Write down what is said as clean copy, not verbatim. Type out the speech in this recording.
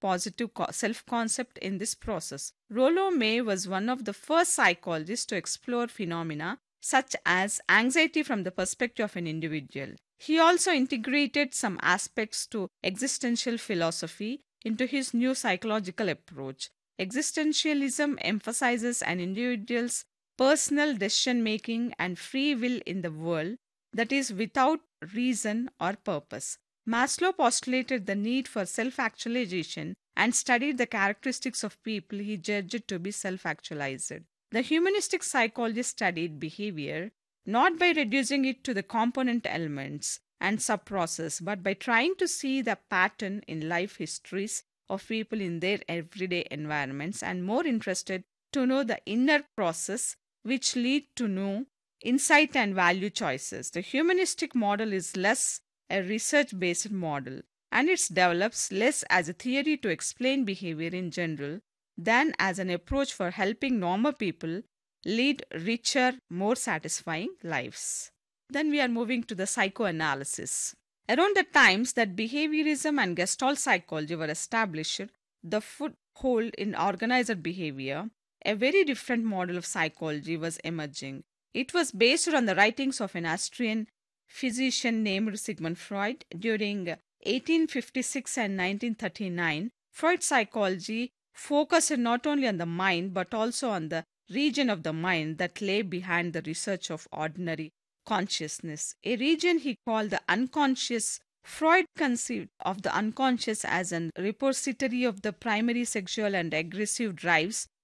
positive self-concept in this process. Rollo May was one of the first psychologists to explore phenomena such as anxiety from the perspective of an individual. He also integrated some aspects to existential philosophy into his new psychological approach. Existentialism emphasizes an individual's personal decision making and free will in the world that is without reason or purpose. Maslow postulated the need for self actualization and studied the characteristics of people he judged to be self actualized. The humanistic psychology studied behavior not by reducing it to the component elements and sub-process, but by trying to see the pattern in life histories of people in their everyday environments, and more interested to know the inner process which lead to know insight and value choices. The humanistic model is less a research-based model, and it develops less as a theory to explain behavior in general than as an approach for helping normal people lead richer, more satisfying lives. Then we are moving to the psychoanalysis. Around the times that behaviorism and Gestalt psychology were established, the foothold in organized behavior, a very different model of psychology was emerging. It was based on the writings of an Austrian physician named Sigmund Freud during 1856 and 1939. Freud's psychology focused not only on the mind but also on the region of the mind that lay behind the research of ordinary consciousness, a region he called the unconscious. Freud conceived of the unconscious as an repository of the primary sexual and aggressive drives